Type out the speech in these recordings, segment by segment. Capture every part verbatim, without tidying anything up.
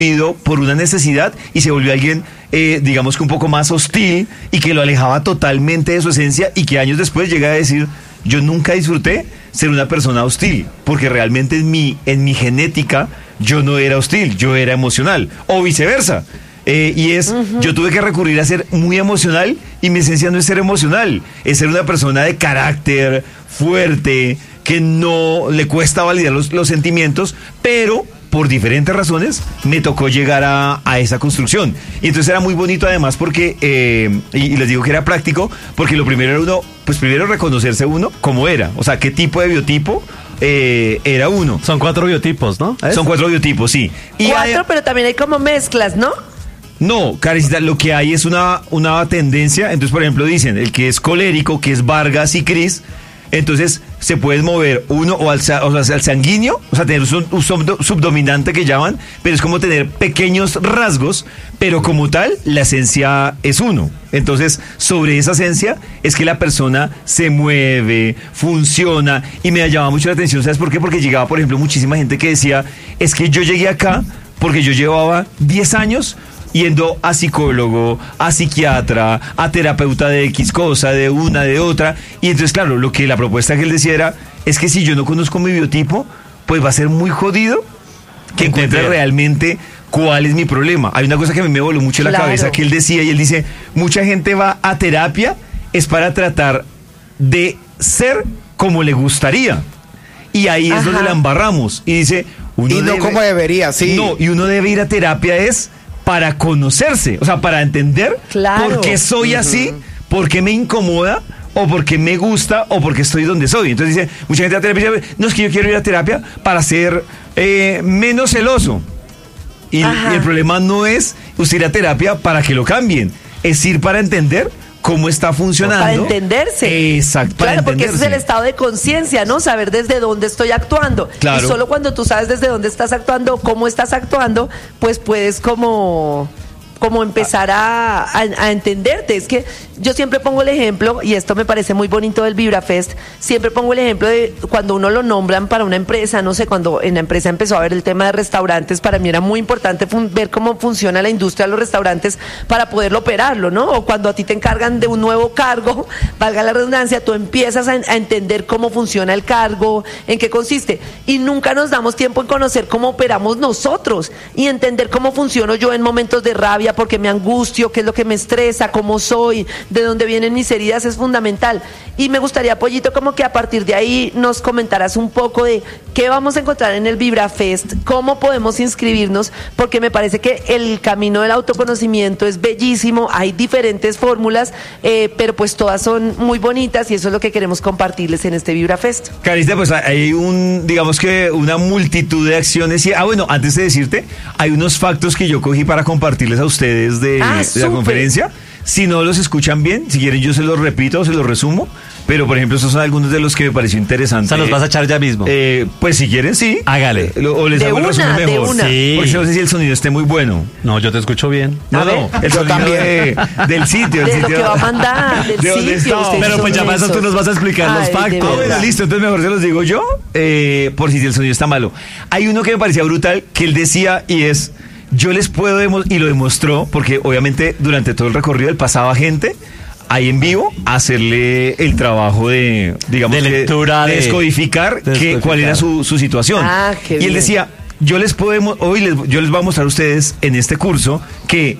por una necesidad y se volvió alguien, eh, digamos que un poco más hostil y que lo alejaba totalmente de su esencia y que años después llega a decir, yo nunca disfruté ser una persona hostil, porque realmente en mi, en mi genética yo no era hostil, yo era emocional, o viceversa. Eh, y es, uh-huh. yo tuve que recurrir a ser muy emocional y mi esencia no es ser emocional, es ser una persona de carácter fuerte, que no le cuesta validar los, los sentimientos, pero por diferentes razones me tocó llegar a, a esa construcción. Y entonces era muy bonito además porque, eh, y, y les digo que era práctico, porque lo primero era uno, pues primero reconocerse uno como era, o sea, qué tipo de biotipo eh, era uno. Son cuatro biotipos, ¿no? ¿Es? Son cuatro biotipos, sí. Y cuatro, hay, pero también hay como mezclas, ¿no? No, Karencita, lo que hay es una, una tendencia. Entonces, por ejemplo, dicen, el que es colérico, que es Vargas y Cris, entonces se puede mover uno o al, o sea, al sanguíneo, o sea, tener un, un subdominante que llaman, pero es como tener pequeños rasgos, pero como tal, la esencia es uno. Entonces, sobre esa esencia es que la persona se mueve, funciona, y me llamaba mucho la atención, ¿sabes por qué? Porque llegaba, por ejemplo, muchísima gente que decía, es que yo llegué acá porque yo llevaba diez años yendo a psicólogo, a psiquiatra, a terapeuta de X cosa, de una, de otra. Y entonces, claro, lo que la propuesta que él decía era, es que si yo no conozco mi biotipo, pues va a ser muy jodido que encuentre realmente cuál es mi problema. Hay una cosa que a mí me voló mucho la claro. cabeza, que él decía, y él dice, mucha gente va a terapia es para tratar de ser como le gustaría. Y ahí es Ajá. donde la embarramos. Y dice, uno y no debe, como debería, sí. No, y uno debe ir a terapia es para conocerse, o sea, para entender claro. por qué soy uh-huh. así, por qué me incomoda, o por qué me gusta, o por qué estoy donde soy. Entonces dice, mucha gente a terapia dice, no, es que yo quiero ir a terapia para ser eh, menos celoso. Y, y el problema no es usted ir a terapia para que lo cambien, es ir para entender cómo está funcionando. Para entenderse. Exacto. Claro, para porque ese es el estado de conciencia, ¿no? Saber desde dónde estoy actuando. Claro. Y solo cuando tú sabes desde dónde estás actuando, cómo estás actuando, pues puedes como... como empezar a, a, a entenderte. Es que yo siempre pongo el ejemplo, y esto me parece muy bonito del VibraFest, siempre pongo el ejemplo de cuando uno lo nombran para una empresa, no sé, cuando en la empresa empezó a ver el tema de restaurantes, para mí era muy importante fun- ver cómo funciona la industria de los restaurantes para poderlo operarlo, ¿no? O cuando a ti te encargan de un nuevo cargo, valga la redundancia, tú empiezas a, a entender cómo funciona el cargo, en qué consiste, y nunca nos damos tiempo en conocer cómo operamos nosotros y entender cómo funciono yo en momentos de rabia, porque me angustio, qué es lo que me estresa, cómo soy, de dónde vienen mis heridas, es fundamental. Y me gustaría, Pollito, como que a partir de ahí nos comentaras un poco de qué vamos a encontrar en el VibraFest, cómo podemos inscribirnos, porque me parece que el camino del autoconocimiento es bellísimo, hay diferentes fórmulas, eh, pero pues todas son muy bonitas y eso es lo que queremos compartirles en este VibraFest. Carista, pues hay un, digamos que una multitud de acciones y, ah, bueno, antes de decirte, hay unos factos que yo cogí para compartirles a ustedes de, ah, de la conferencia. Si no los escuchan bien, si quieren yo se los repito o se los resumo, pero por ejemplo estos son algunos de los que me pareció interesante. O sea, ¿los vas a echar ya mismo? Eh, pues si quieren, sí. Hágale. Eh, o les de hago el una, resumen mejor. De una. Sí. Porque no sé si el sonido esté muy bueno. No, yo te escucho bien. No, no, el sonido de, del sitio. De el lo sitio, que va a mandar, del de dónde sitio. está. Pero pues ya para eso tú nos vas a explicar Ay, los factos. Ah, bueno, listo, entonces mejor se los digo yo, eh, por si el sonido está malo. Hay uno que me parecía brutal, que él decía, y es, yo les puedo, demo- y lo demostró, porque obviamente durante todo el recorrido él pasaba gente ahí en vivo a hacerle el trabajo de, digamos, de lectura, de, de de descodificar, de que, descodificar. cuál era su, su situación. Ah, qué y él bien. decía, yo les podemos, hoy les, yo les voy a mostrar a ustedes en este curso que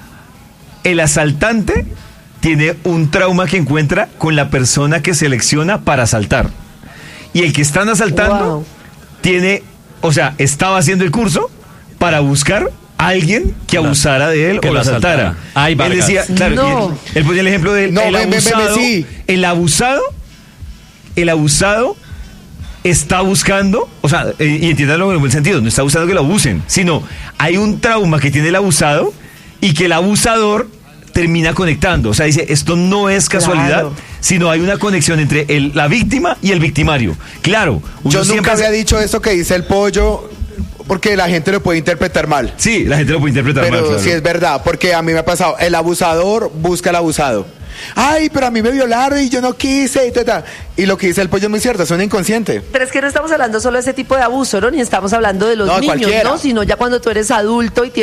el asaltante tiene un trauma que encuentra con la persona que selecciona para asaltar. Y el que están asaltando Wow. tiene, o sea, estaba haciendo el curso para buscar a alguien que abusara de él que o lo lo asaltara. asaltara. Ay, él Vargas. decía, claro, No. y él, él ponía el ejemplo del No, el ven, ven, ven, abusado, sí. el abusado, el abusado está buscando, o sea, eh, y entiéndanlo en el buen sentido, no está buscando que lo abusen, sino hay un trauma que tiene el abusado y que el abusador termina conectando. O sea, dice, esto no es casualidad, Claro. sino hay una conexión entre el, la víctima y el victimario. Claro, uno Yo nunca siempre había dicho esto que dice el Pollo, porque la gente lo puede interpretar mal. Sí, la gente lo puede interpretar Pero mal, claro. sí es verdad, porque a mí me ha pasado, el abusador busca al abusado. Ay, pero a mí me violaron y yo no quise, y, tata. Y lo que dice el pollo es muy cierto, es un inconsciente. Pero es que no estamos hablando solo de ese tipo de abuso, ¿no? Ni estamos hablando de los No, niños, cualquiera. ¿no? Sino ya cuando tú eres adulto y